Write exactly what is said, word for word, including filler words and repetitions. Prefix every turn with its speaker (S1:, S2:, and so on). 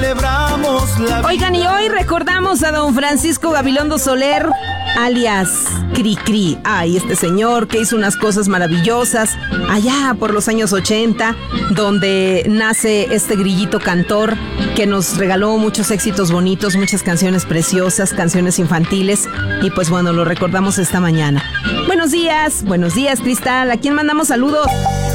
S1: celebramos la vida.
S2: Oigan, y hoy recordamos a don Francisco Gabilondo Soler, alias Cri Cri. Ay, este señor que hizo unas cosas maravillosas allá por los años ochenta, donde nace este grillito cantor que nos regaló muchos éxitos bonitos, muchas canciones preciosas, canciones infantiles, y pues bueno, lo recordamos esta mañana. Buenos días, buenos días, Cristal. ¿A quién mandamos saludos?